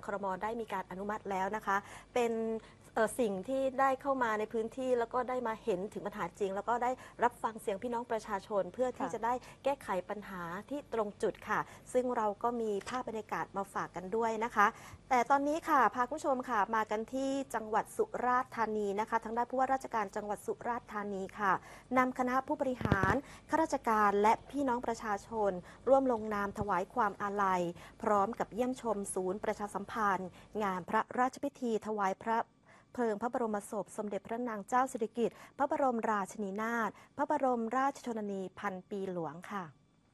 ครม.ได้มีการอนุมัติแล้วนะคะเป็นสิ่งที่ได้เข้ามาในพื้นที่แล้วก็ได้มาเห็นถึงปัญหาจริงแล้วก็ได้รับฟังเสียงพี่น้องประชาชนเพื่อที่จะได้แก้ไขปัญหาที่ตรงจุดค่ะซึ่งเราก็มีภาพบรรยากาศมาฝากกันด้วยนะคะแต่ตอนนี้ค่ะพาคุณผู้ชมค่ะมากันที่จังหวัดสุราษฎร์ธานีนะคะทางด้านผู้ว่าราชการจังหวัดสุราษฎร์ธานีค่ะนำคณะผู้บริหารข้าราชการและพี่น้องประชาชนร่วมลงนามถวายความอาลัยพร้อมกับเยี่ยมชมศูนย์ประชาสัมพันธ์งานพระราชพิธีถวายพระเพลิงพระบรมศพสมเด็จพระนางเจ้าสิริกิติ์พระบรมราชินีนาถพระบรมราชชนนีพันปีหลวงค่ะ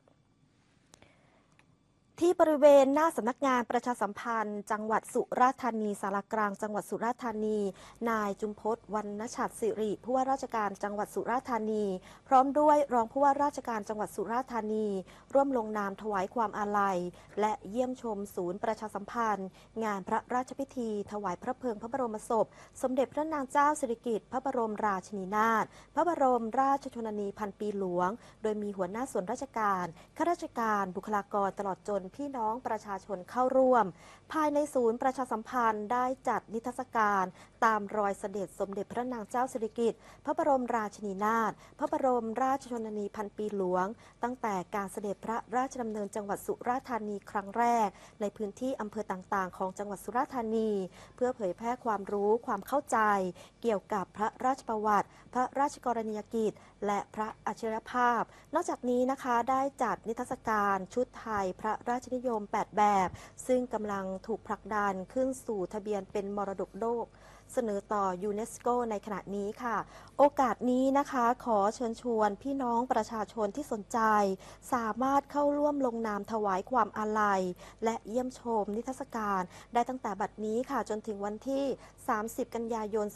ที่บริเวณหน้าสำนักงานประชาสัมพันธ์จังหวัดสุราษฎร์ธานีศาลากลางจังหวัดสุราษฎร์ธานีนายจุมพจน์วรรณฉัตรสิริผู้ว่าราชการจังหวัดสุราษฎร์ธานีพร้อมด้วยรองผู้ว่าราชการจังหวัดสุราษฎร์ธานีร่วมลงนามถวายความอาลัยและเยี่ยมชมศูนย์ประชาสัมพันธ์งานพระราชพิธีถวายพระเพลิงพระบรมศพสมเด็จพระนางเจ้าสิริกิติ์พระบรมราชินีนาถพระบรมราชชนนีพันปีหลวงโดยมีหัวหน้าส่วนราชการข้าราชการบุคลากรตลอดจนพี่น้องประชาชนเข้าร่วมภายในศูนย์ประชาสัมพันธ์ได้จัดนิทรรศการตามรอยเสด็จสมเด็จพระนางเจ้าสิริกิติ์พระบรมราชินีนาถพระบรมราชชนนีพันปีหลวงตั้งแต่การเสด็จพระราชดำเนินจังหวัดสุราษฎร์ธานีครั้งแรกในพื้นที่อำเภอต่างๆของจังหวัดสุราษฎร์ธานีเพื่อเผยแพร่ความรู้ความเข้าใจเกี่ยวกับพระราชประวัติพระราชกรณียกิจและพระอัจฉริยภาพนอกจากนี้นะคะได้จัดนิทรรศการชุดไทยพระราชนิยม8แบบซึ่งกำลังถูกผลักดันขึ้นสู่ทะเบียนเป็นมรดกโลกเสนอต่อยูเนสโกในขณะนี้ค่ะโอกาสนี้นะคะขอเชิญชวนพี่น้องประชาชนที่สนใจสามารถเข้าร่วมลงนามถวายความอาลัยและเยี่ยมชมนิทรรศการได้ตั้งแต่บัดนี้ค่ะจนถึงวันที่30 กันยายน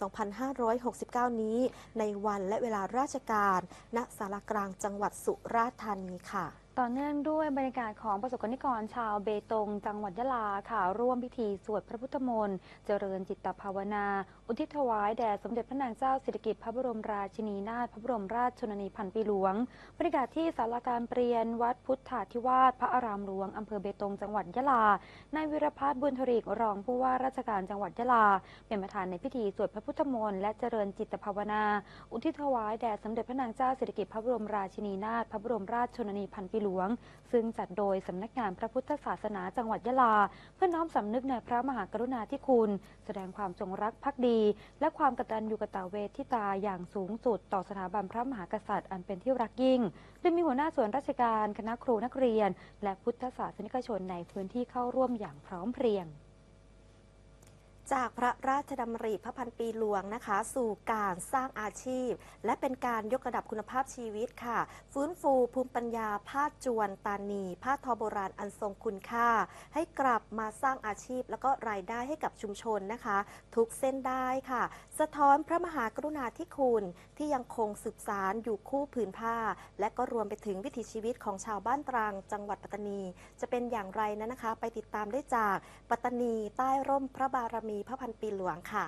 2569 นี้ในวันและเวลาราชการณศาลากลางจังหวัดสุราษฎร์ธานีค่ะต่อเนื่องด้วยบรรยากาศของประสบกนิกรชาวเบตงจังหวัดยะลาค่ะร่วมพิธีสวดพระพุทธมนต์เจริญจิตภาวนาอุทิศถวายแด่สมเด็จพระนางเจ้าสิริกิติ์พระบรมราชินีนาถพระบรมราชชนนีพันปีหลวงบรรยากาศที่ศาลาการเปลี่ยนวัดพุทธาธิวาสพระอารามหลวงอำเภอเบตงจังหวัดยะลานายวิรพัฒน์บุญธริกรองผู้ว่าราชการจังหวัดยะลาเป็นประธานในพิธีสวดพระพุทธมนต์และเจริญจิตภาวนาอุทิศถวายแด่สมเด็จพระนางเจ้าสิริกิติ์พระบรมราชินีนาถพระบรมราชชนนีพันปีหลวงซึ่งจัดโดยสำนักงานพระพุทธศาสนาจังหวัดยะลาเพื่อน้อมสำนึกในพระมหากรุณาธิคุณแสดงความจงรักภักดีและความกตัญญูกตเวทิตาอย่างสูงสุดต่อสถาบันพระมหากษัตริย์อันเป็นที่รักยิ่งโดยมีหัวหน้าส่วนราชการคณะครูนักเรียนและพุทธศาสนิกชนในพื้นที่เข้าร่วมอย่างพร้อมเพรียงจากพระราชดำริพระพันปีหลวงนะคะสู่การสร้างอาชีพและเป็นการยกระดับคุณภาพชีวิตค่ะฟื้นฟูภูมิปัญญาผ้าจวนตานีผ้าทอโบราณอันทรงคุณค่าให้กลับมาสร้างอาชีพแล้วก็รายได้ให้กับชุมชนนะคะทุกเส้นได้ค่ะสะท้อนพระมหากรุณาธิคุณที่ยังคงสืบสานอยู่คู่ผืนผ้าและก็รวมไปถึงวิถีชีวิตของชาวบ้านตรังจังหวัดปัตตานีจะเป็นอย่างไรนั้นนะคะไปติดตามได้จากปัตตานีใต้ร่มพระบารมีพระพันปีหลวงค่ะ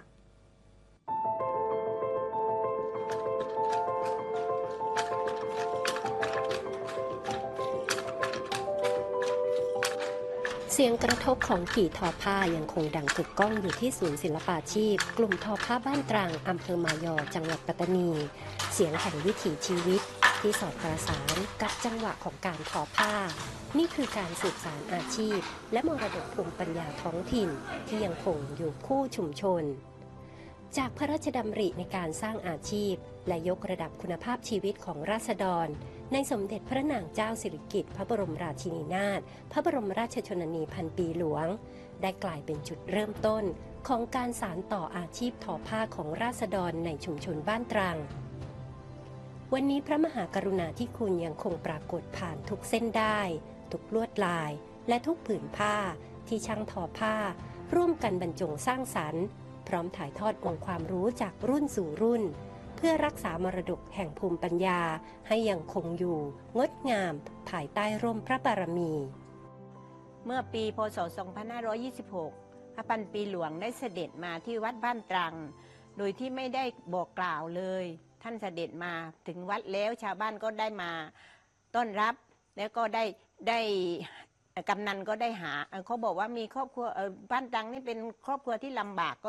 เสียงกระทบของกี่ทอผ้ายังคงดังกึกก้องอยู่ที่ศูนย์ศิลปาชีพกลุ่มทอผ้าบ้านตรังอำเภอมายอจังหวัดปัตตานีเสียงแห่งวิถีชีวิตที่สอดประสานกับจังหวะของการทอผ้านี่คือการสืบสานอาชีพและมรดกภูมิปัญญาท้องถิ่นที่ยังคงอยู่คู่ชุมชนจากพระราชดำริในการสร้างอาชีพและยกระดับคุณภาพชีวิตของราษฎรในสมเด็จพระนางเจ้าสิริกิติ์พระบรมราชินีนาถพระบรมราชชนนีพันปีหลวงได้กลายเป็นจุดเริ่มต้นของการสานต่ออาชีพทอผ้าของราษฎรในชุมชนบ้านตรังวันนี้พระมหากรุณาธิคุณยังคงปรากฏผ่านทุกเส้นได้ทุกลวดลายและทุกผืนผ้าที่ช่างทอผ้าร่วมกันบรรจงสร้างสรรค์พร้อมถ่ายทอดองค์ความรู้จากรุ่นสู่รุ่นเพื่อรักษามรดกแห่งภูมิปัญญาให้ยังคงอยู่งดงามภายใต้ร่มพระบารมีเมื่อปีพศ 2526 พระพันปีหลวงได้เสด็จมาที่วัดบ้านตรังโดยที่ไม่ได้บอกกล่าวเลยท่านเสด็จมาถึงวัดแล้วชาวบ้านก็ได้มาต้อนรับแล้วก็ได้กำนันก็ได้หาเขาบอกว่ามีครอบครัวบ้านตรังนี่เป็นครอบครัวที่ลำบาก